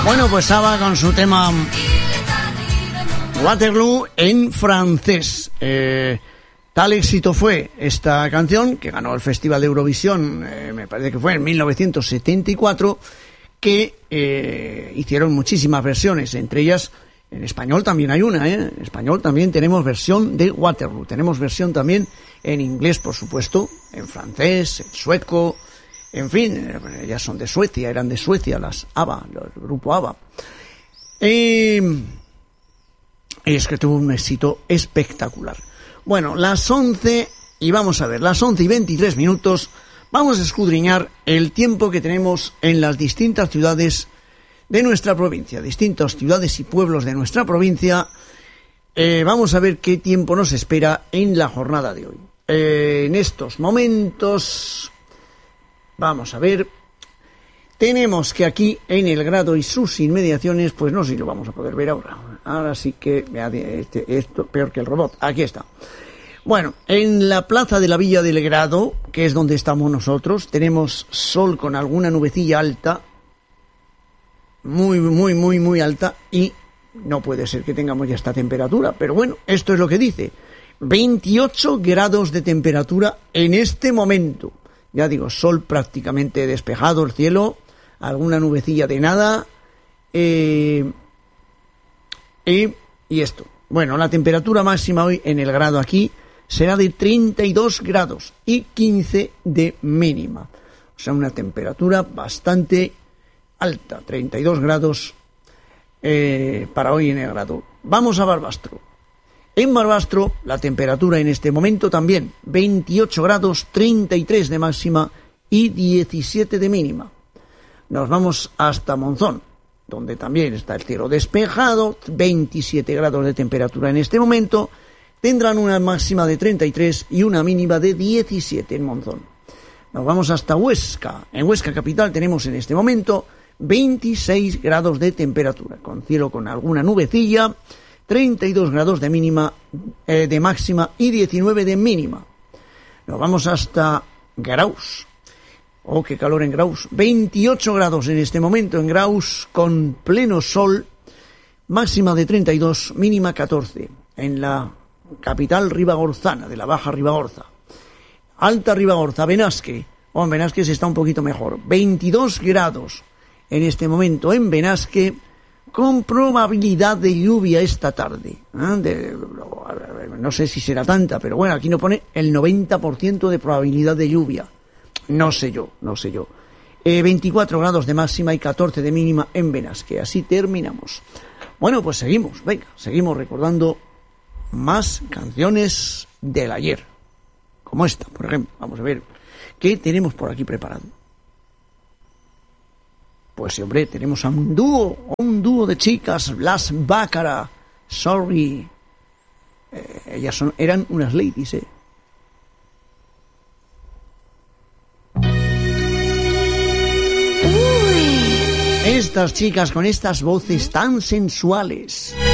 Bueno, pues ABBA con su tema Waterloo en francés. Tal éxito fue esta canción, que ganó el Festival de Eurovisión, me parece que fue en 1974, que hicieron muchísimas versiones, entre ellas en español también hay una, en español también tenemos versión de Waterloo, tenemos versión también en inglés, por supuesto, en francés, en sueco, en fin, ellas son de Suecia, eran de Suecia las ABBA, el grupo ABBA. Y es que tuvo un éxito espectacular. Bueno, las 11, y vamos a ver, las 11:23, vamos a escudriñar el tiempo que tenemos en las distintas ciudades de nuestra provincia, distintas ciudades y pueblos de nuestra provincia. Vamos a ver qué tiempo nos espera en la jornada de hoy. En estos momentos, vamos a ver, tenemos que aquí en El Grado y sus inmediaciones, pues no sé si lo vamos a poder ver ahora. Ahora sí que, esto peor que el robot, aquí está. Bueno, en la plaza de la Villa del Grado, que es donde estamos nosotros, tenemos sol con alguna nubecilla alta, muy alta, y no puede ser que tengamos ya esta temperatura, pero bueno, esto es lo que dice, 28 grados de temperatura en este momento. Ya digo, sol prácticamente despejado, el cielo, alguna nubecilla de nada, y esto. Bueno, la temperatura máxima hoy en El Grado aquí será de 32 grados y 15 de mínima. O sea, una temperatura bastante alta, 32 grados para hoy en El Grado. Vamos a Barbastro. En Barbastro la temperatura en este momento también 28 grados, 33 de máxima y 17 de mínima. Nos vamos hasta Monzón, donde también está el cielo despejado, 27 grados de temperatura en este momento. Tendrán una máxima de 33 y una mínima de 17 en Monzón. Nos vamos hasta Huesca. En Huesca capital tenemos en este momento 26 grados de temperatura, con cielo con alguna nubecilla, 32 grados de mínima, de máxima y 19 de mínima. Nos vamos hasta Graus. Oh, qué calor en Graus. 28 grados en este momento en Graus, con pleno sol, máxima de 32, mínima 14. En la capital ribagorzana, de la Baja Ribagorza. Alta Ribagorza, Benasque. En Benasque se está un poquito mejor. 22 grados en este momento en Benasque, con probabilidad de lluvia esta tarde. No sé si será tanta, pero bueno, aquí nos pone el 90% de probabilidad de lluvia. No sé yo. 24 grados de máxima y 14 de mínima en Benasque. Así terminamos. Bueno, pues seguimos recordando más canciones del ayer, como esta, por ejemplo. Vamos a ver qué tenemos por aquí preparado. Pues sí, hombre, tenemos a un dúo de chicas, las Bácara. Sorry, ellas eran unas ladies, Estas chicas con estas voces tan sensuales.